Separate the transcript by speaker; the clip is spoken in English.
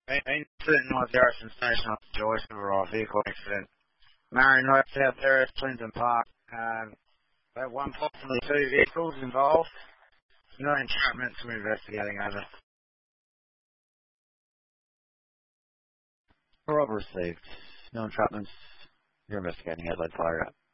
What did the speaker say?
Speaker 1: Incident North Yarriston Station off the Joyce River vehicle accident. Marion Road, South Terrace, Clinton Park. About one possibly two vehicles involved. No entrapments we're investigating over.
Speaker 2: Parole received. No entrapments. You're investigating Adelaide Fire.